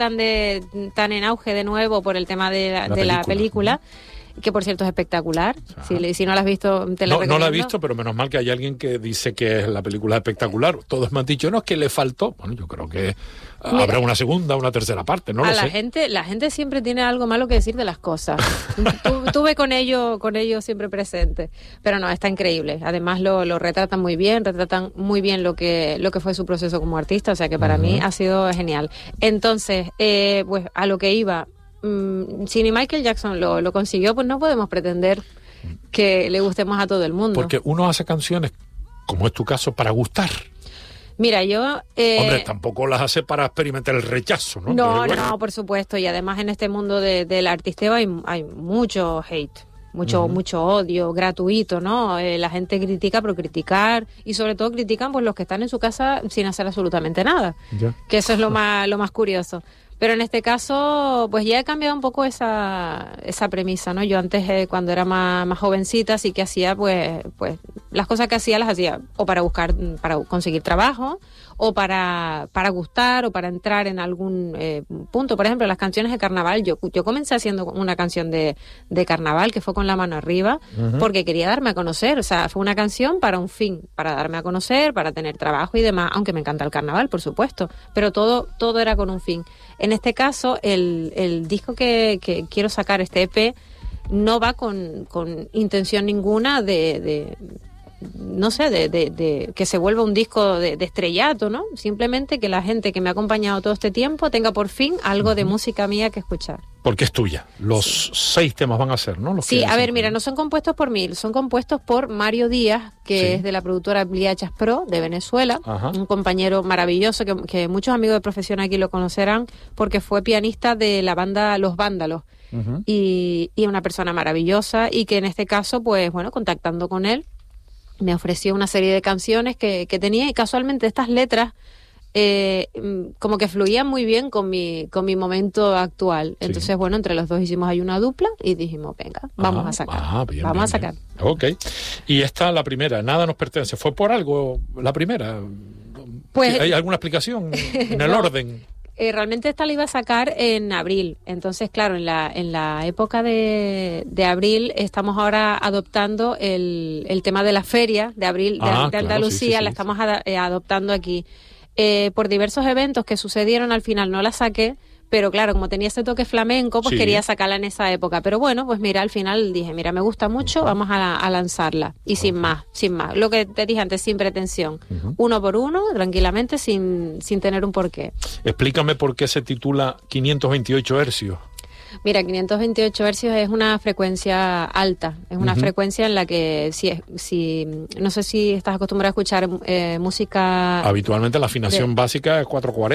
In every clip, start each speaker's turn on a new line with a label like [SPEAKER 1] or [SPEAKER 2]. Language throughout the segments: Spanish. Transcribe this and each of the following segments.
[SPEAKER 1] tan en auge de nuevo por el tema de la película, que por cierto es espectacular. Si no la has visto, te la recomiendo.
[SPEAKER 2] No la he visto, pero menos mal que hay alguien que dice que la película es espectacular. Todos me han dicho, no, es que le faltó. Bueno, yo creo que habrá una segunda, una tercera parte, no lo sé.
[SPEAKER 1] La gente siempre tiene algo malo que decir de las cosas. Tuve con ello siempre presente. Pero no, está increíble. Además lo retratan muy bien lo que fue su proceso como artista, o sea que para mí ha sido genial. Entonces, pues a lo que iba, si ni Michael Jackson lo consiguió, pues no podemos pretender que le gustemos a todo el mundo.
[SPEAKER 2] Porque uno hace canciones, como es tu caso, para gustar.
[SPEAKER 1] Mira, yo...
[SPEAKER 2] Hombre, tampoco las hace para experimentar el rechazo, ¿no?
[SPEAKER 1] No, por supuesto. Y además en este mundo del artisteo hay mucho hate, mucho odio gratuito, ¿no? La gente critica por criticar y sobre todo critican pues los que están en su casa sin hacer absolutamente nada. Ya. Que eso es lo más curioso. Pero en este caso, pues ya he cambiado un poco esa premisa, ¿no? Yo antes, cuando era más jovencita, sí que hacía, pues las cosas que hacía las hacía o para conseguir trabajo, o para gustar, o para entrar en algún punto. Por ejemplo, las canciones de carnaval, yo comencé haciendo una canción de carnaval, que fue Con la mano arriba, porque quería darme a conocer. O sea, fue una canción para un fin, para darme a conocer, para tener trabajo y demás, aunque me encanta el carnaval, por supuesto, pero todo era con un fin. En este caso, el disco que quiero sacar, este EP, no va con intención ninguna de que se vuelva un disco de estrellato, ¿no? Simplemente que la gente que me ha acompañado todo este tiempo tenga por fin algo de música mía que escuchar.
[SPEAKER 2] Porque es tuya. Los 6 temas van a ser, ¿no?
[SPEAKER 1] Sí, a ver, mira, no son compuestos por mí, son compuestos por Mario Díaz, que es de la productora Bliachas Pro, de Venezuela. Un compañero maravilloso que muchos amigos de profesión aquí lo conocerán, porque fue pianista de la banda Los Vándalos. Y una persona maravillosa, y que en este caso, pues bueno, contactando con él, me ofreció una serie de canciones que tenía, y casualmente estas letras como que fluían muy bien con mi momento actual. Entonces, bueno, entre los dos hicimos ahí una dupla y dijimos, venga, vamos a sacar. Vamos a sacar.
[SPEAKER 2] Ok. Y esta, la primera, Nada nos pertenece. ¿Fue por algo la primera?
[SPEAKER 1] Pues,
[SPEAKER 2] ¿hay alguna explicación en el orden?
[SPEAKER 1] Realmente esta la iba a sacar en abril. Entonces, claro, en la época de abril estamos ahora adoptando el tema de la feria de abril de Andalucía, la estamos adoptando aquí. Por diversos eventos que sucedieron, al final no la saqué, pero claro, como tenía ese toque flamenco, pues quería sacarla en esa época. Pero bueno, pues mira, al final dije, mira, me gusta mucho, vamos a lanzarla. Y sin más. Lo que te dije antes, sin pretensión. Uno por uno, tranquilamente, sin tener un porqué.
[SPEAKER 2] Explícame por qué se titula 528 hercios.
[SPEAKER 1] Mira, 528 hercios es una frecuencia alta, es una frecuencia en la que si no sé si estás acostumbrado a escuchar música...
[SPEAKER 2] Habitualmente la afinación básica es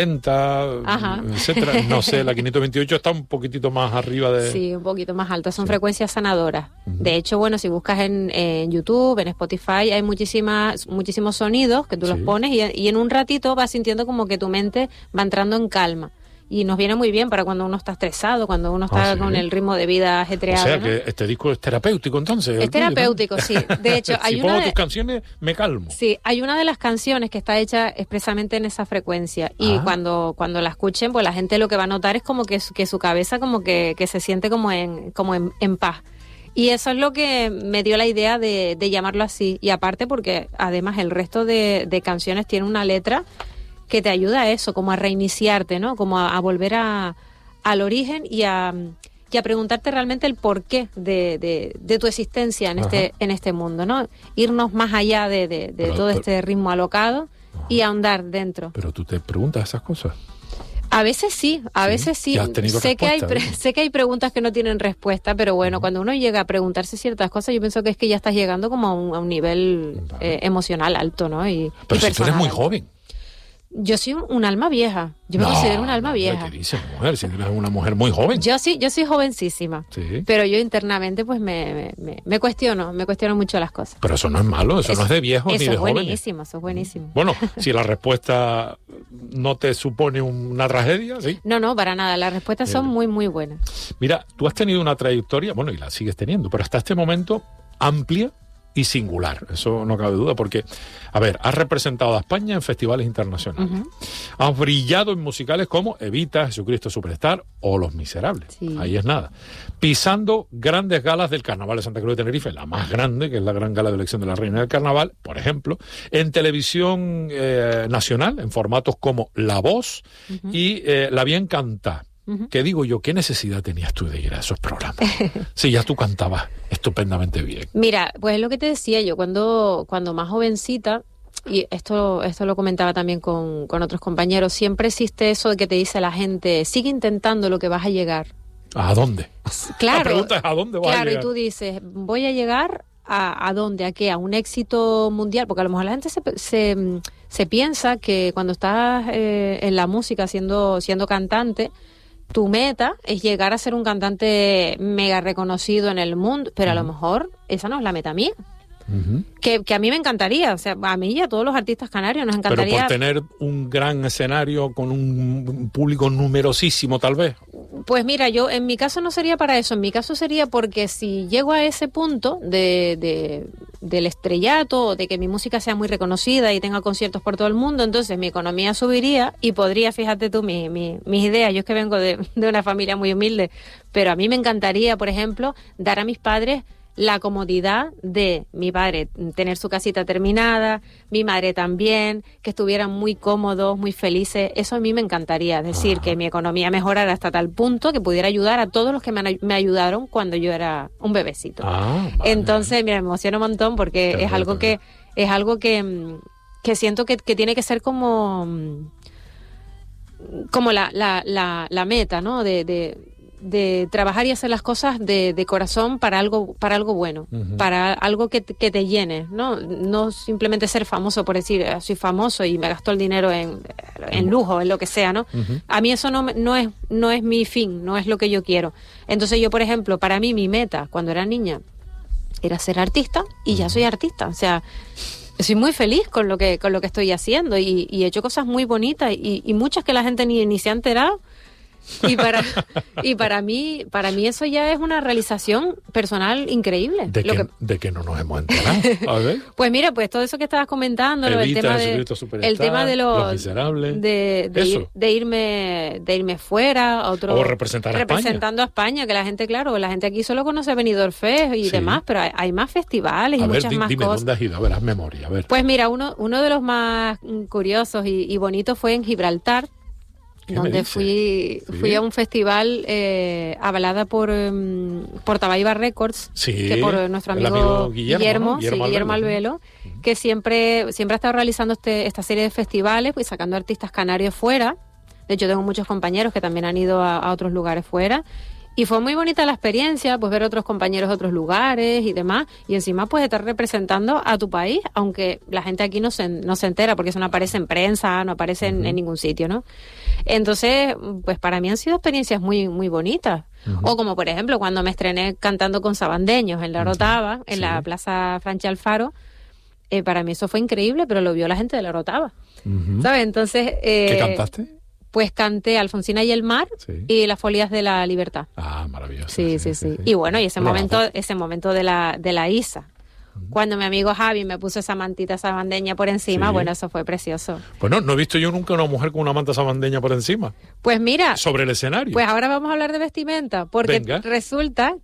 [SPEAKER 2] 440, etcétera. No sé, la 528 está un poquitito más arriba de...
[SPEAKER 1] Sí, un poquito más alta, son frecuencias sanadoras. De hecho, bueno, si buscas en YouTube, en Spotify, hay muchísimos sonidos que tú los pones y en un ratito vas sintiendo como que tu mente va entrando en calma. Y nos viene muy bien para cuando uno está estresado, cuando uno está con el ritmo de vida ajetreado.
[SPEAKER 2] O sea,
[SPEAKER 1] ¿no?
[SPEAKER 2] que este disco es terapéutico, entonces.
[SPEAKER 1] Es terapéutico, sí. De hecho,
[SPEAKER 2] si pongo tus canciones, me calmo.
[SPEAKER 1] Sí, hay una de las canciones que está hecha expresamente en esa frecuencia. Y cuando la escuchen, pues la gente lo que va a notar es como que su cabeza como que se siente como en paz. Y eso es lo que me dio la idea de llamarlo así. Y aparte porque además el resto de canciones tiene una letra que te ayuda a eso, como a reiniciarte, ¿no? Como a volver al origen y a preguntarte realmente el porqué de tu existencia en este mundo, ¿no? Irnos más allá de todo este ritmo alocado y ahondar dentro.
[SPEAKER 2] Pero tú te preguntas esas cosas.
[SPEAKER 1] A veces sí, a veces sí. Sé que hay preguntas que no tienen respuesta, pero bueno, cuando uno llega a preguntarse ciertas cosas, yo pienso que es que ya estás llegando como a un nivel emocional alto, ¿no?
[SPEAKER 2] Pero si tú eres muy joven.
[SPEAKER 1] Yo soy un alma vieja. Yo me considero un alma vieja.
[SPEAKER 2] ¿Qué dices, mujer? Si eres una mujer muy joven.
[SPEAKER 1] Yo soy jovencísima. Sí. Pero yo internamente pues me cuestiono mucho las cosas.
[SPEAKER 2] Pero eso no es malo, eso no es de viejo ni de joven.
[SPEAKER 1] Eso es buenísimo.
[SPEAKER 2] Bueno, si la respuesta no te supone una tragedia, ¿sí?
[SPEAKER 1] No, para nada. Las respuestas son muy, muy buenas.
[SPEAKER 2] Mira, tú has tenido una trayectoria, bueno, y la sigues teniendo, pero hasta este momento amplia y singular, eso no cabe duda, porque, a ver, has representado a España en festivales internacionales, has brillado en musicales como Evita, Jesucristo Superstar o Los Miserables, ahí es nada, pisando grandes galas del Carnaval de Santa Cruz de Tenerife, la más grande, que es la gran gala de elección de la Reina del Carnaval, por ejemplo, en televisión nacional, en formatos como La Voz y La Bien Cantá. ¿Qué digo yo? ¿Qué necesidad tenías tú de ir a esos programas? Sí, ya tú cantabas estupendamente bien.
[SPEAKER 1] Mira, pues es lo que te decía yo, cuando más jovencita, y esto lo comentaba también con otros compañeros, siempre existe eso de que te dice la gente, sigue intentando lo que vas a llegar.
[SPEAKER 2] ¿A dónde?
[SPEAKER 1] Claro.
[SPEAKER 2] La pregunta es ¿a dónde vas a llegar?
[SPEAKER 1] Claro, y tú dices, voy a llegar ¿a dónde? ¿A qué? ¿A un éxito mundial? Porque a lo mejor la gente se piensa que cuando estás en la música siendo cantante, tu meta es llegar a ser un cantante mega reconocido en el mundo, pero a lo mejor esa no es la meta mía. Que a mí me encantaría, o sea, a mí y a todos los artistas canarios nos encantaría.
[SPEAKER 2] Pero por tener un gran escenario con un público numerosísimo, tal vez.
[SPEAKER 1] Pues mira, yo en mi caso no sería para eso, en mi caso sería porque si llego a ese punto del estrellato, de que mi música sea muy reconocida y tenga conciertos por todo el mundo, entonces mi economía subiría y podría, fíjate tú, mis ideas, yo es que vengo de una familia muy humilde, pero a mí me encantaría, por ejemplo, dar a mis padres la comodidad de mi padre tener su casita terminada, mi madre también, que estuvieran muy cómodos, muy felices. Eso a mí me encantaría, es decir, que mi economía mejorara hasta tal punto que pudiera ayudar a todos los que me ayudaron cuando yo era un bebecito. Vale. Entonces, mira, me emociona un montón porque es algo que siento que tiene que ser como la meta, ¿no? De trabajar y hacer las cosas de corazón para algo bueno, para algo que te llene, no simplemente ser famoso por decir soy famoso y me gasto el dinero en lujo, en lo que sea, ¿no? A mí eso no es mi fin, no es lo que yo quiero. Entonces yo, por ejemplo, para mí mi meta cuando era niña era ser artista y ya soy artista, o sea, soy muy feliz con lo que estoy haciendo y he hecho cosas muy bonitas y muchas que la gente ni se ha enterado. Y para mí eso ya es una realización personal increíble.
[SPEAKER 2] ¿De qué no nos hemos enterado? A ver.
[SPEAKER 1] Pues mira, pues todo eso que estabas comentando,
[SPEAKER 2] Evita,
[SPEAKER 1] el tema de
[SPEAKER 2] los Miserables,
[SPEAKER 1] de irme fuera a otro,
[SPEAKER 2] o representando
[SPEAKER 1] a España, que la gente aquí solo conoce Benidorm Fest y demás, pero hay más festivales y muchas más cosas.
[SPEAKER 2] ¿Dónde has ido? A ver, haz memoria, a ver.
[SPEAKER 1] Pues mira, uno de los más curiosos y bonitos fue en Gibraltar, donde fui a un festival avalada por Tabaiba Records, que por nuestro amigo Guillermo Albelo, que siempre ha estado realizando esta serie de festivales, pues sacando artistas canarios fuera. De hecho, tengo muchos compañeros que también han ido a otros lugares fuera. Y fue muy bonita la experiencia, pues ver otros compañeros de otros lugares y demás, y encima pues estar representando a tu país, aunque la gente aquí no se entera, porque eso no aparece en prensa, no aparece en ningún sitio, ¿no? Entonces, pues para mí han sido experiencias muy, muy bonitas. O como por ejemplo cuando me estrené cantando con Sabandeños en La Orotava, en la Plaza Franchi Alfaro, para mí eso fue increíble, pero lo vio la gente de La Orotava, ¿sabes? Entonces...
[SPEAKER 2] ¿Qué cantaste?
[SPEAKER 1] Pues canté Alfonsina y el mar y Las Folias de la Libertad.
[SPEAKER 2] Ah, maravilloso.
[SPEAKER 1] Sí. Y bueno, y ese momento de la Isa. Cuando mi amigo Javi me puso esa mantita sabandeña por encima, bueno, eso fue precioso.
[SPEAKER 2] Bueno, no he visto yo nunca una mujer con una manta sabandeña por encima.
[SPEAKER 1] Pues mira...
[SPEAKER 2] Sobre el escenario.
[SPEAKER 1] Pues ahora vamos a hablar de vestimenta, porque resulta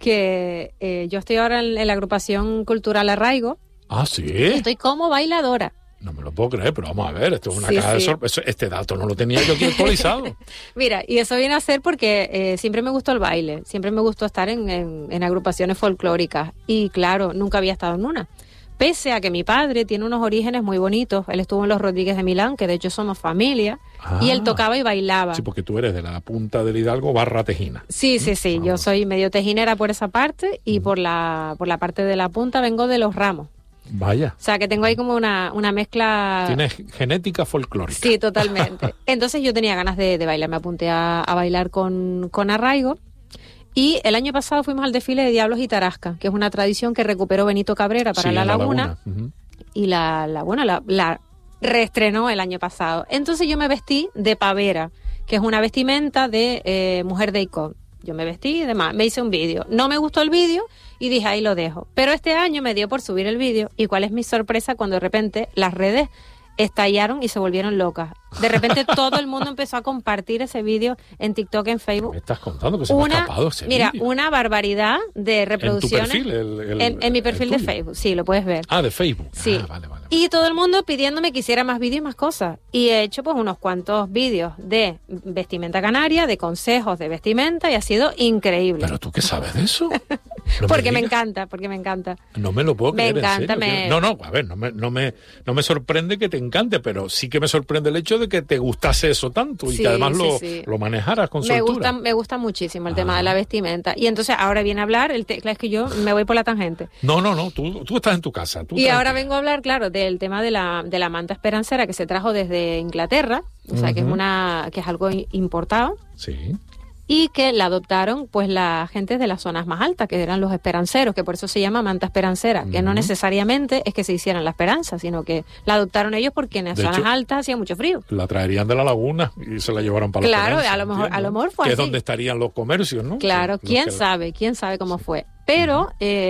[SPEAKER 1] que yo estoy ahora en la agrupación cultural Arraigo.
[SPEAKER 2] Ah, ¿sí?
[SPEAKER 1] Y estoy como bailadora.
[SPEAKER 2] No me lo puedo creer, pero vamos a ver, esto es una caja de sorpresa. Este dato no lo tenía yo aquí actualizado.
[SPEAKER 1] Mira, y eso viene a ser porque siempre me gustó el baile, siempre me gustó estar en agrupaciones folclóricas. Y claro, nunca había estado en una. Pese a que mi padre tiene unos orígenes muy bonitos. Él estuvo en los Rodríguez de Milán, que de hecho somos familia, y él tocaba y bailaba.
[SPEAKER 2] Sí, porque tú eres de la punta del Hidalgo / Tejina.
[SPEAKER 1] Sí, yo soy medio tejinera por esa parte, y por la parte de la punta vengo de Los Ramos.
[SPEAKER 2] Vaya.
[SPEAKER 1] O sea, que tengo ahí como una mezcla...
[SPEAKER 2] Tienes genética folclórica.
[SPEAKER 1] Sí, totalmente. Entonces yo tenía ganas de bailar, me apunté a bailar con Arraigo, y el año pasado fuimos al desfile de Diablos y Tarasca, que es una tradición que recuperó Benito Cabrera para La Laguna. Y la reestrenó el año pasado. Entonces yo me vestí de pavera, que es una vestimenta de mujer de Icón. yo me vestí y demás, me hice un vídeo. No me gustó el vídeo y dije, ahí lo dejo. Pero este año me dio por subir el vídeo, y cuál es mi sorpresa cuando de repente las redes estallaron y se volvieron locas. De repente todo el mundo empezó a compartir ese vídeo en TikTok, en Facebook.
[SPEAKER 2] ¿Me estás contando que se me ha escapado ese vídeo?
[SPEAKER 1] Mira, una barbaridad de reproducciones.
[SPEAKER 2] ¿En tu perfil?
[SPEAKER 1] En mi perfil de Facebook, sí, lo puedes ver.
[SPEAKER 2] Ah, de Facebook.
[SPEAKER 1] Sí.
[SPEAKER 2] Vale.
[SPEAKER 1] Y todo el mundo pidiéndome que hiciera más vídeos y más cosas. Y he hecho pues unos cuantos vídeos de vestimenta canaria, de consejos de vestimenta, y ha sido increíble.
[SPEAKER 2] ¿Pero tú qué sabes de eso?
[SPEAKER 1] No porque me encanta.
[SPEAKER 2] No me lo puedo creer,
[SPEAKER 1] me encanta,
[SPEAKER 2] en serio. No, a ver, no me sorprende que te encante, pero sí que me sorprende el hecho de que te gustase eso tanto y que además lo manejaras con soltura.
[SPEAKER 1] Me gusta muchísimo el tema de la vestimenta. Y entonces ahora viene a hablar, claro, es que yo me voy por la tangente.
[SPEAKER 2] No, tú estás en tu casa.
[SPEAKER 1] Y ahora vengo a hablar, claro, del tema de la manta esperancera que se trajo desde Inglaterra, o sea, que es algo importado.
[SPEAKER 2] Sí.
[SPEAKER 1] Y que la adoptaron pues la gente de las zonas más altas, que eran los esperanceros, que por eso se llama manta esperancera, que no necesariamente es que se hicieran la esperanza, sino que la adoptaron ellos porque en las zonas altas hacía mucho frío.
[SPEAKER 2] La traerían de la laguna y se la llevaron para la esperanza.
[SPEAKER 1] Claro, a lo mejor fue así.
[SPEAKER 2] Que es donde estarían los comercios, ¿no?
[SPEAKER 1] Claro, quién sabe cómo fue. Pero,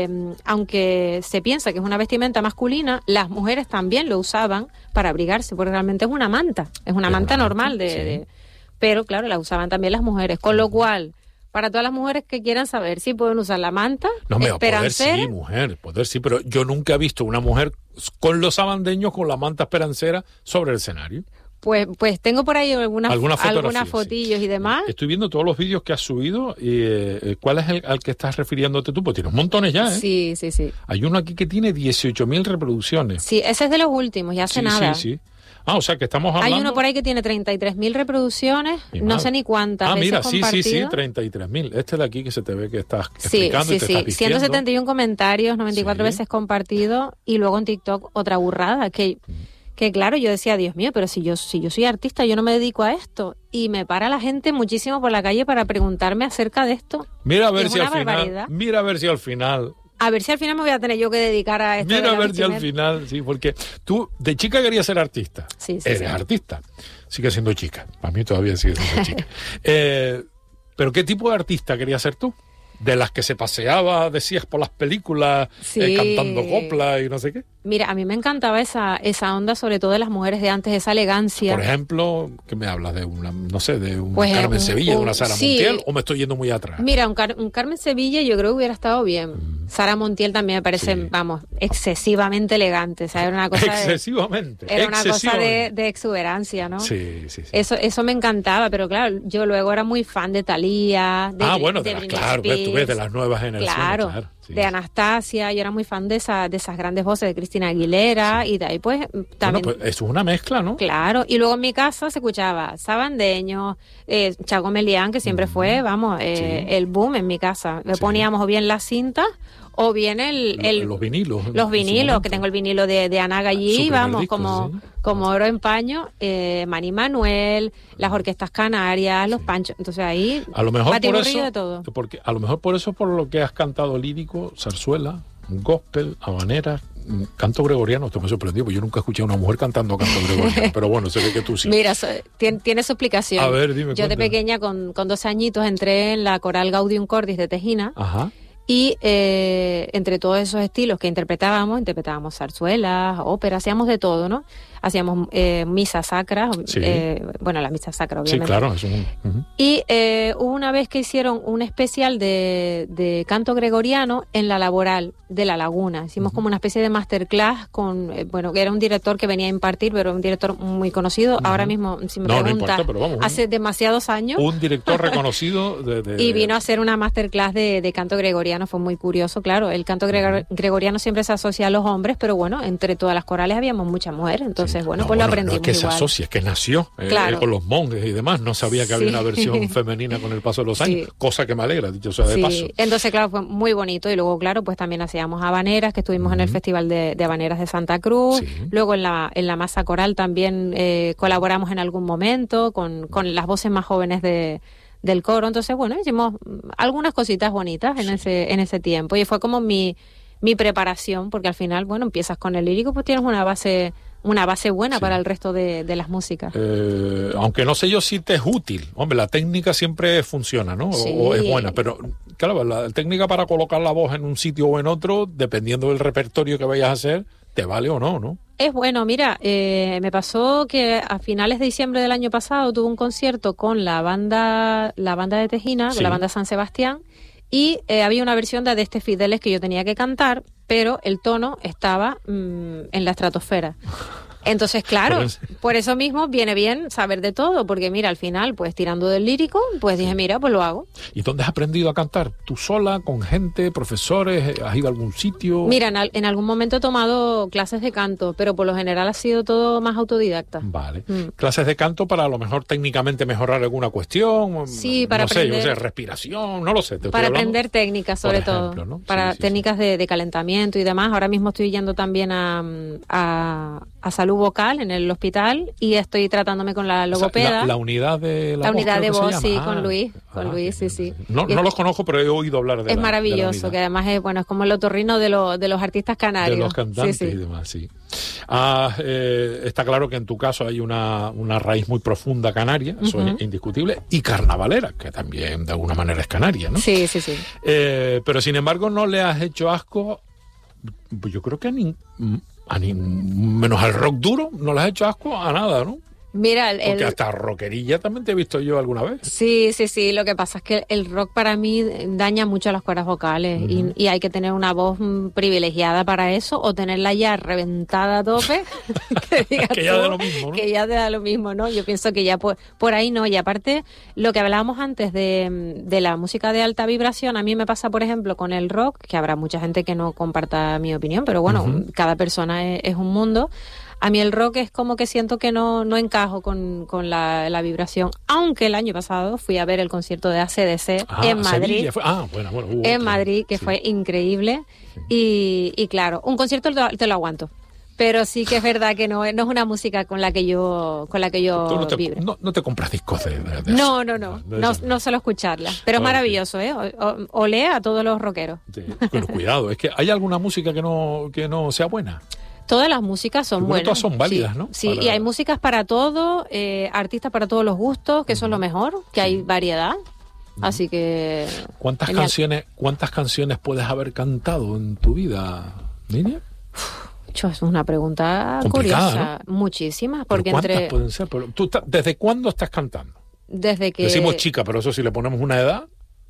[SPEAKER 1] aunque se piensa que es una vestimenta masculina, las mujeres también lo usaban para abrigarse, porque realmente es una manta normal pero claro, la usaban también las mujeres, con lo cual, para todas las mujeres que quieran saber si pueden usar la manta esperancera.
[SPEAKER 2] Poder sí, pero yo nunca he visto una mujer con los sabandeños con la manta esperancera sobre el escenario.
[SPEAKER 1] Pues tengo por ahí algunas fotillos y demás.
[SPEAKER 2] Estoy viendo todos los vídeos que has subido. Y, ¿cuál es al que estás refiriéndote tú? Pues tienes montones ya, ¿eh?
[SPEAKER 1] Sí.
[SPEAKER 2] Hay uno aquí que tiene 18.000 reproducciones.
[SPEAKER 1] Sí, ese es de los últimos, ya hace nada.
[SPEAKER 2] Sí. Ah, o sea, que estamos hablando...
[SPEAKER 1] Hay uno por ahí que tiene 33.000 reproducciones, no sé ni cuántas veces
[SPEAKER 2] compartido. 33.000. Este de aquí que se te ve que estás explicando y te estás vistiendo.
[SPEAKER 1] 171 comentarios, 94 veces compartido, y luego en TikTok otra burrada, que claro, yo decía, Dios mío, pero si yo soy artista, yo no me dedico a esto. Y me para la gente muchísimo por la calle para preguntarme acerca de esto.
[SPEAKER 2] Mira a ver si al final...
[SPEAKER 1] A ver si al final me voy a tener yo que dedicar a esto.
[SPEAKER 2] Mira a ver si al final, sí, porque tú de chica querías ser artista.
[SPEAKER 1] Sí.
[SPEAKER 2] Eres artista. Sigue siendo chica. Para mí todavía sigue siendo chica. Pero ¿qué tipo de artista querías ser tú? De las que se paseaba, decías, por las películas, cantando copla y no sé qué.
[SPEAKER 1] Mira, a mí me encantaba esa onda, sobre todo de las mujeres de antes, esa elegancia.
[SPEAKER 2] Por ejemplo, ¿qué me hablas? De una, no sé, de un Carmen Sevilla, de una Sara Montiel, o me estoy yendo muy atrás.
[SPEAKER 1] Mira, un Carmen Sevilla yo creo que hubiera estado bien. Sara Montiel también me parece, excesivamente elegante. O sea, era una cosa cosa de exuberancia, ¿no?
[SPEAKER 2] Sí.
[SPEAKER 1] Eso me encantaba, pero claro, yo luego era muy fan de Thalía,
[SPEAKER 2] tú ves de las nuevas generaciones.
[SPEAKER 1] Claro. De Anastasia, yo era muy fan de esas grandes voces de Cristina Aguilera, y de ahí pues también...
[SPEAKER 2] Bueno, pues eso es una mezcla, ¿no?
[SPEAKER 1] Claro, y luego en mi casa se escuchaba Sabandeño, Chago Melián, que siempre fue, el boom en mi casa. Le poníamos o bien las cintas o bien los vinilos. Los vinilos, que tengo el vinilo de Ana Gallí, como oro en paño, Mani Manuel, las orquestas canarias, los Panchos. Entonces ahí
[SPEAKER 2] a lo mejor por eso,
[SPEAKER 1] de todo.
[SPEAKER 2] Porque a lo mejor por eso, por lo que has cantado lírico, zarzuela, gospel, habanera, canto gregoriano. Esto me sorprendió, porque yo nunca escuché a una mujer cantando canto gregoriano, pero bueno, se ve que tú sí.
[SPEAKER 1] Mira, tiene su explicación.
[SPEAKER 2] A ver, dime.
[SPEAKER 1] Yo de pequeña, con 12 añitos, entré en la coral Gaudium Cordis de Tejina.
[SPEAKER 2] Ajá.
[SPEAKER 1] Y entre todos esos estilos que interpretábamos zarzuelas, óperas, hacíamos de todo, ¿no? Hacíamos misas sacras, la misa sacra, obviamente.
[SPEAKER 2] Sí, claro.
[SPEAKER 1] Y hubo una vez que hicieron un especial de canto gregoriano en la Laboral de La Laguna. Hicimos como una especie de masterclass con, que era un director que venía a impartir, pero un director muy conocido. Ahora mismo, si me preguntas,
[SPEAKER 2] no importa, pero vamos,
[SPEAKER 1] hace demasiados años.
[SPEAKER 2] Un director reconocido
[SPEAKER 1] y vino a hacer una masterclass de canto gregoriano. Fue muy curioso, claro. El canto gregoriano siempre se asocia a los hombres, pero bueno, entre todas las corales habíamos muchas mujeres. Entonces, lo aprendimos.
[SPEAKER 2] No es que
[SPEAKER 1] igual.
[SPEAKER 2] se asocia, es que nació con los monjes y demás. No sabía que había una versión femenina con el paso de los años, cosa que me alegra, dicho sea de paso.
[SPEAKER 1] Entonces, claro, fue muy bonito. Y luego, claro, pues también hacíamos habaneras, que estuvimos en el Festival de Habaneras de Santa Cruz. Luego en la masa coral también colaboramos en algún momento con las voces más jóvenes del coro. Entonces, hicimos algunas cositas bonitas en ese tiempo. Y fue como mi preparación, porque al final, empiezas con el lírico, pues tienes una base una base buena para el resto de las músicas.
[SPEAKER 2] Aunque no sé yo si te es útil. Hombre, la técnica siempre funciona, ¿no?
[SPEAKER 1] Sí.
[SPEAKER 2] O es buena, pero claro, la técnica para colocar la voz en un sitio o en otro, dependiendo del repertorio que vayas a hacer, te vale o no, ¿no?
[SPEAKER 1] Es bueno, mira, me pasó que a finales de diciembre del año pasado tuve un concierto con la banda de Tejina, con la banda San Sebastián, y había una versión de Adeste Fideles que yo tenía que cantar, pero el tono estaba en la estratosfera. Entonces, claro, por eso mismo viene bien saber de todo, porque mira, al final, pues tirando del lírico, pues dije, mira, pues lo hago.
[SPEAKER 2] ¿Y dónde has aprendido a cantar? ¿Tú sola, con gente, profesores? ¿Has ido a algún sitio?
[SPEAKER 1] Mira, en algún momento he tomado clases de canto, pero por lo general ha sido todo más autodidacta.
[SPEAKER 2] Vale. ¿Clases de canto para a lo mejor técnicamente mejorar alguna cuestión?
[SPEAKER 1] Sí, para
[SPEAKER 2] no
[SPEAKER 1] aprender.
[SPEAKER 2] Yo sé, respiración, no lo sé.
[SPEAKER 1] Para aprender técnicas, sobre
[SPEAKER 2] ejemplo,
[SPEAKER 1] todo.
[SPEAKER 2] ¿no?
[SPEAKER 1] Para técnicas de calentamiento y demás. Ahora mismo estoy yendo también a salud vocal en el hospital y estoy tratándome con la logopeda.
[SPEAKER 2] O sea, la unidad de la voz,
[SPEAKER 1] unidad de voz, sí,
[SPEAKER 2] con
[SPEAKER 1] Luis. Con Luis, sí.
[SPEAKER 2] No los conozco, pero he oído hablar de
[SPEAKER 1] Es maravilloso, que además es como el otorrino de los artistas canarios.
[SPEAKER 2] De los cantantes y demás, sí. Está claro que en tu caso hay una raíz muy profunda canaria, eso es indiscutible, y carnavalera, que también de alguna manera es canaria, ¿no?
[SPEAKER 1] Sí.
[SPEAKER 2] Pero sin embargo no le has hecho asco, yo creo que menos al rock duro, no le has hecho asco a nada, ¿no?
[SPEAKER 1] Mira,
[SPEAKER 2] porque hasta rockerilla también te he visto yo alguna vez.
[SPEAKER 1] Sí. Lo que pasa es que el rock para mí daña mucho las cuerdas vocales y hay que tener una voz privilegiada para eso o tenerla ya reventada a tope.
[SPEAKER 2] Que ya da lo mismo, ¿no?
[SPEAKER 1] Que ya te da lo mismo, ¿no? Yo pienso que ya por ahí no. Y aparte, lo que hablábamos antes de la música de alta vibración, a mí me pasa, por ejemplo, con el rock, que habrá mucha gente que no comparta mi opinión, pero bueno, cada persona es un mundo. A mí el rock es como que siento que no encajo con la vibración. Aunque el año pasado fui a ver el concierto de AC/DC en Madrid. En Madrid, que fue increíble. Sí. Y claro, un concierto te lo aguanto. Pero sí que es verdad que no es una música con la que yo vibre.
[SPEAKER 2] No te compras discos de
[SPEAKER 1] No suelo escucharla. Pero es maravilloso, ¿eh? Olé a todos los rockeros.
[SPEAKER 2] Sí. Bueno, cuidado, es que hay alguna música que no sea buena.
[SPEAKER 1] Todas las músicas son buenas.
[SPEAKER 2] Todas son válidas, ¿no?
[SPEAKER 1] Sí, y hay músicas para todo, artistas para todos los gustos, que eso es lo mejor, que hay variedad. Así que...
[SPEAKER 2] ¿Cuántas canciones puedes haber cantado en tu vida, Niña?
[SPEAKER 1] Es una pregunta curiosa. ¿No? Muchísimas, porque
[SPEAKER 2] ¿Cuántas pueden ser? ¿Desde cuándo estás cantando?
[SPEAKER 1] Desde que...
[SPEAKER 2] Decimos chica, pero eso si le ponemos una edad...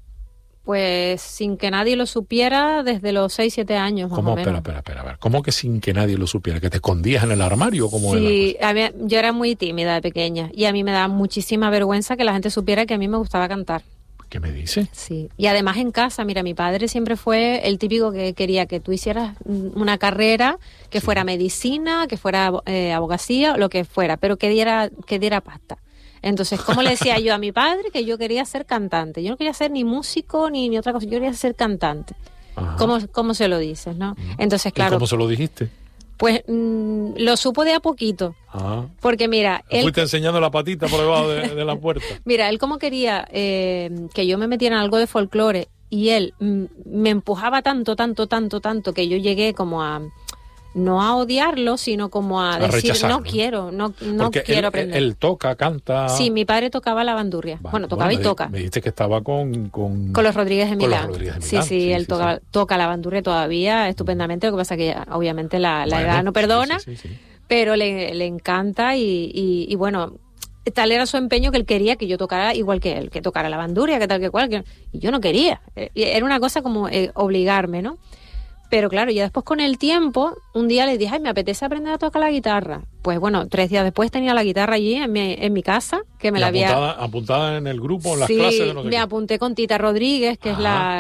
[SPEAKER 1] Pues sin que nadie lo supiera desde los 6-7 años.
[SPEAKER 2] ¿Cómo? Espera, a ver. ¿Cómo que sin que nadie lo supiera? ¿Que te escondías en el armario? ¿Cómo
[SPEAKER 1] sí, yo era muy tímida de pequeña y a mí me daba muchísima vergüenza que la gente supiera que a mí me gustaba cantar.
[SPEAKER 2] ¿Qué me dices?
[SPEAKER 1] Sí, y además en casa, mira, mi padre siempre fue el típico que quería que tú hicieras una carrera, que fuera medicina, que fuera abogacía, lo que fuera, pero que diera pasta. Entonces, ¿cómo le decía yo a mi padre que yo quería ser cantante? Yo no quería ser ni músico ni otra cosa, yo quería ser cantante. ¿Cómo se lo dices, no? Entonces, claro.
[SPEAKER 2] ¿Y cómo se lo dijiste?
[SPEAKER 1] Pues lo supo de a poquito. Porque mira...
[SPEAKER 2] Fuiste enseñando la patita por debajo de la puerta.
[SPEAKER 1] Mira, él como quería que yo me metiera en algo de folclore y él me empujaba tanto que yo llegué como a... No a odiarlo, sino como a decir, no quiero aprender.
[SPEAKER 2] Él toca, canta...
[SPEAKER 1] Sí, mi padre tocaba la bandurria. Tocaba y toca.
[SPEAKER 2] Me dijiste que estaba con
[SPEAKER 1] los Rodríguez de Milán.
[SPEAKER 2] Sí,
[SPEAKER 1] él toca la bandurria todavía estupendamente. Lo que pasa que obviamente la edad no perdona, pero le encanta y bueno... Tal era su empeño que él quería que yo tocara igual que él, que tocara la bandurria, que tal que cual. Y yo no quería. Era una cosa como obligarme, ¿no? Pero claro, ya después con el tiempo, un día le dije, me apetece aprender a tocar la guitarra. Pues bueno, 3 días después tenía la guitarra allí en mi casa, que me la había...
[SPEAKER 2] ¿Apuntada en el grupo, en las clases de no sé
[SPEAKER 1] me apunté con Tita Rodríguez, que es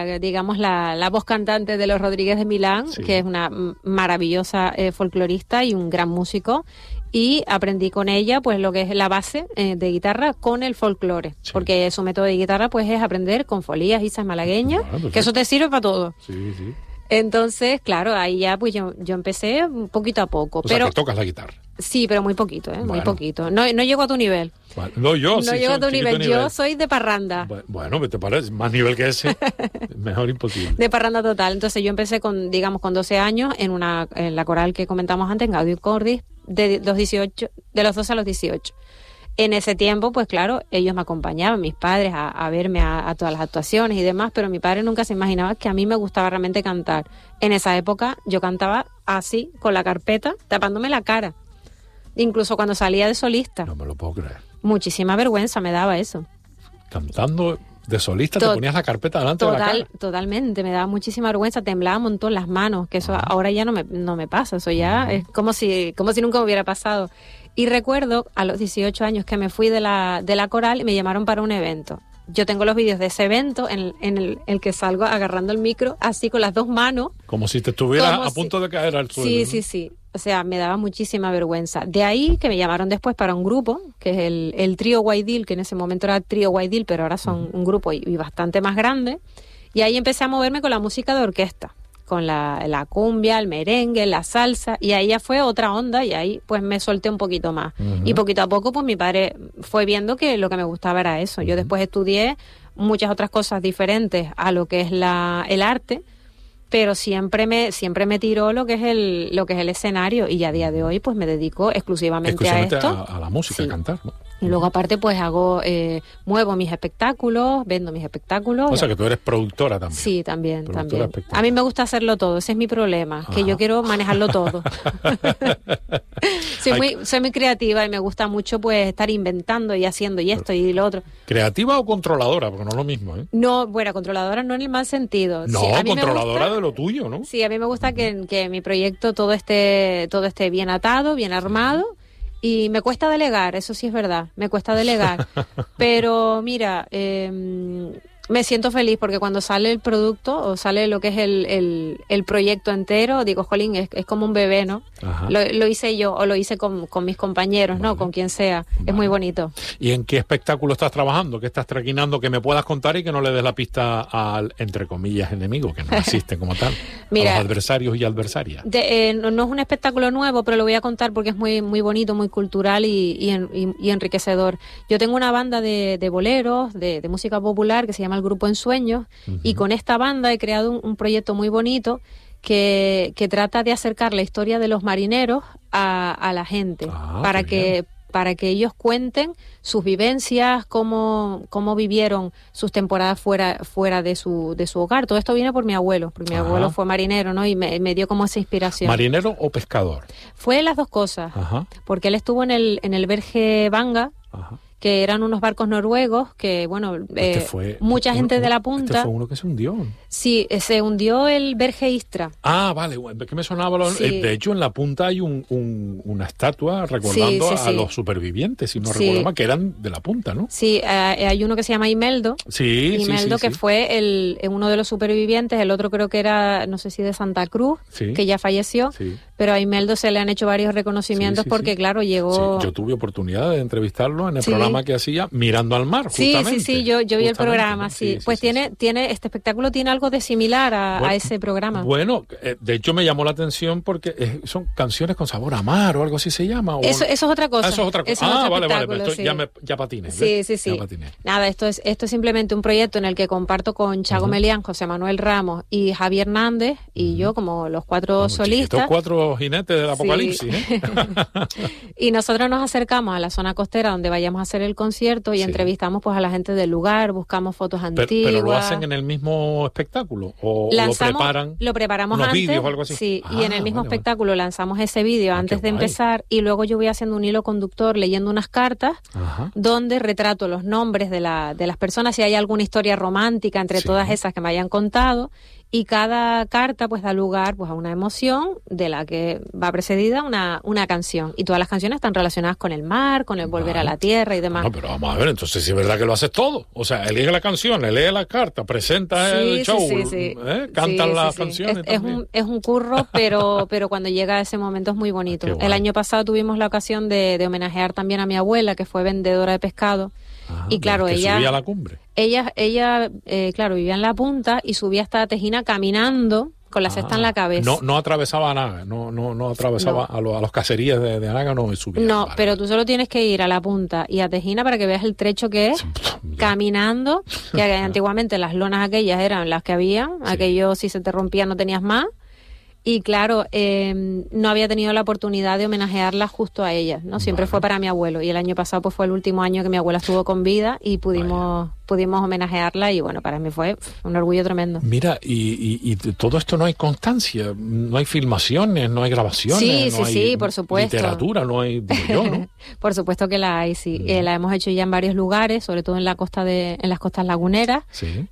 [SPEAKER 1] la voz cantante de los Rodríguez de Milán, que es una maravillosa folclorista y un gran músico. Y aprendí con ella pues lo que es la base de guitarra con el folclore, porque su método de guitarra pues es aprender con folías, isas malagueñas, que eso te sirve para todo.
[SPEAKER 2] Sí.
[SPEAKER 1] Entonces, claro, ahí ya pues yo empecé poquito a poco.
[SPEAKER 2] O sea, que tocas la guitarra.
[SPEAKER 1] Sí, pero muy poquito, muy poquito. No llego a tu nivel.
[SPEAKER 2] Vale. No llego
[SPEAKER 1] a tu nivel. Yo soy de parranda.
[SPEAKER 2] Bueno, ¿te parece? Más nivel que ese, mejor imposible.
[SPEAKER 1] De parranda total. Entonces yo empecé con 12 años en la coral que comentamos antes, en Gaudium Cordis, de los 12 a los 18. En ese tiempo, pues claro, ellos me acompañaban, mis padres, a verme a todas las actuaciones y demás, pero mi padre nunca se imaginaba que a mí me gustaba realmente cantar. En esa época yo cantaba así, con la carpeta, tapándome la cara. Incluso cuando salía de solista.
[SPEAKER 2] No me lo puedo creer.
[SPEAKER 1] Muchísima vergüenza me daba eso.
[SPEAKER 2] Cantando de solista, te ponías la carpeta delante de la cara.
[SPEAKER 1] Totalmente, me daba muchísima vergüenza, temblaba un montón las manos, que eso ahora ya no me pasa, eso ya es como si nunca me hubiera pasado. Y recuerdo a los 18 años que me fui de la coral y me llamaron para un evento. Yo tengo los vídeos de ese evento en el que salgo agarrando el micro así con las dos manos.
[SPEAKER 2] Como si te estuvieras a punto de caer al suelo.
[SPEAKER 1] Sí,
[SPEAKER 2] ¿no?
[SPEAKER 1] sí. O sea, me daba muchísima vergüenza. De ahí que me llamaron después para un grupo, que es el Trío Guaidil, que en ese momento era Trío Guaidil, pero ahora son un grupo y bastante más grande. Y ahí empecé a moverme con la música de orquesta, con la cumbia, el merengue, la salsa, y ahí ya fue otra onda y ahí pues me solté un poquito más. Y poquito a poco pues mi padre fue viendo que lo que me gustaba era eso. Yo después estudié muchas otras cosas diferentes a lo que es el arte, pero siempre me tiró lo que es el escenario y ya a día de hoy pues me dedico exclusivamente a esto.
[SPEAKER 2] A la música, sí. A cantar, ¿no?
[SPEAKER 1] Y luego aparte pues muevo mis espectáculos, vendo mis espectáculos.
[SPEAKER 2] O sea que tú eres productora también.
[SPEAKER 1] Sí, también. A mí me gusta hacerlo todo, ese es mi problema, que yo quiero manejarlo todo. Soy muy creativa y me gusta mucho pues estar inventando y haciendo y esto y lo otro.
[SPEAKER 2] ¿Creativa o controladora? Porque no es lo mismo, ¿eh?
[SPEAKER 1] No, bueno, controladora no en el mal sentido.
[SPEAKER 2] No,
[SPEAKER 1] sí,
[SPEAKER 2] controladora de lo tuyo, ¿no?
[SPEAKER 1] Sí, a mí me gusta que mi proyecto todo esté bien atado, bien armado. Y me cuesta delegar, eso sí es verdad, me cuesta delegar. Pero mira, me siento feliz porque cuando sale el producto o sale lo que es el proyecto entero, digo, jolín, es como un bebé, ¿no? Lo hice yo o lo hice con mis compañeros, ¿no? Con quien sea. Es muy bonito.
[SPEAKER 2] ¿Y en qué espectáculo estás trabajando? ¿Qué estás traquinando? Que me puedas contar y que no le des la pista al, entre comillas, enemigo, que no existe como tal. Mira, a los adversarios y adversarias.
[SPEAKER 1] No es un espectáculo nuevo, pero lo voy a contar porque es muy, muy bonito, muy cultural y enriquecedor. Yo tengo una banda de boleros, de música popular que se llama el Grupo Ensueños, y con esta banda he creado un proyecto muy bonito que trata de acercar la historia de los marineros a la gente, para que ellos cuenten sus vivencias, cómo vivieron sus temporadas fuera de su hogar. Todo esto viene por mi abuelo, porque mi abuelo fue marinero, ¿no? Y me dio como esa inspiración.
[SPEAKER 2] ¿Marinero o pescador?
[SPEAKER 1] Fue las dos cosas, porque él estuvo en el Verge Vanga, que eran unos barcos noruegos que, bueno, mucha gente de la punta...
[SPEAKER 2] Este fue uno que se hundió.
[SPEAKER 1] Sí, se hundió el Verge Istra.
[SPEAKER 2] Ah, vale, que me sonaba... Sí. De hecho, en la punta hay una estatua recordando a los supervivientes, si no recuerdo mal, que eran de la punta, ¿no?
[SPEAKER 1] Sí, hay uno que se llama Imeldo. Imeldo, que fue uno de los supervivientes, el otro creo que era, no sé si de Santa Cruz, que ya falleció, pero a Imeldo se le han hecho varios reconocimientos porque, claro, llegó...
[SPEAKER 2] Sí, yo tuve oportunidad de entrevistarlo en el programa que hacía Mirando al Mar, justamente.
[SPEAKER 1] Sí, yo vi el programa, este espectáculo tiene algo de similar a ese programa.
[SPEAKER 2] Bueno, de hecho me llamó la atención porque son canciones con sabor a mar o algo así se llama.
[SPEAKER 1] Eso es otra cosa.
[SPEAKER 2] Eso es otra cosa. Vale, ya patiné.
[SPEAKER 1] Sí. Ya patiné. Nada, esto es simplemente un proyecto en el que comparto con Chago Melián, José Manuel Ramos y Javier Hernández y yo como los cuatro solistas.
[SPEAKER 2] Estos cuatro jinetes del apocalipsis.
[SPEAKER 1] Y nosotros nos acercamos a la zona costera donde vayamos a hacer el concierto y entrevistamos pues a la gente del lugar, buscamos fotos antiguas.
[SPEAKER 2] ¿Pero lo hacen en el mismo espectáculo? ¿O
[SPEAKER 1] lo preparamos
[SPEAKER 2] unos
[SPEAKER 1] antes?
[SPEAKER 2] Vídeos o algo así?
[SPEAKER 1] Sí, y en el mismo espectáculo lanzamos ese vídeo antes de empezar y luego yo voy haciendo un hilo conductor leyendo unas cartas donde retrato los nombres de las personas, si hay alguna historia romántica entre todas esas que me hayan contado. Y cada carta pues da lugar pues a una emoción de la que va precedida una canción. Y todas las canciones están relacionadas con el mar, con el volver a la tierra y demás.
[SPEAKER 2] No, pero vamos a ver, entonces si es verdad que lo haces todo. O sea, elige la canción, lee la carta, presenta el show, cantan las canciones.
[SPEAKER 1] Es un curro, pero cuando llega ese momento es muy bonito. El año pasado tuvimos la ocasión de homenajear también a mi abuela, que fue vendedora de pescado. Y claro, ella
[SPEAKER 2] subía a la cumbre.
[SPEAKER 1] Ella claro, vivía en la punta y subía hasta Tejina caminando con la cesta en la cabeza.
[SPEAKER 2] No atravesaba nada, no atravesaba a los caseríos de Anaga, no subía.
[SPEAKER 1] No, pero tú solo tienes que ir a la punta y a Tejina para que veas el trecho que es caminando, que antiguamente las lonas aquellas eran las que había, aquello si se te rompía no tenías más. Y claro, no había tenido la oportunidad de homenajearla justo a ella, ¿no? Siempre fue para mi abuelo, y el año pasado pues fue el último año que mi abuela estuvo con vida y pudimos homenajearla, y bueno, para mí fue un orgullo tremendo.
[SPEAKER 2] Mira, y todo esto no hay constancia, no hay filmaciones, no hay grabaciones,
[SPEAKER 1] sí, por supuesto.
[SPEAKER 2] Literatura, no hay, digo yo, ¿no?
[SPEAKER 1] Por supuesto que la hay, sí. La hemos hecho ya en varios lugares, sobre todo en las costas laguneras.
[SPEAKER 2] Sí.